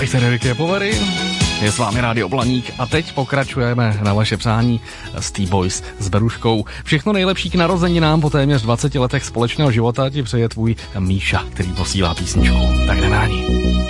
Ahojte, Ricky Povary. Je s vámi Rádio Blaník a teď pokračujeme na vaše přání s T-Boys s Beruškou. Všechno nejlepší k narozeninám po téměř 20 letech společného života ti přeje tvůj Míša, který posílá písničku. Tak jdeme na ní.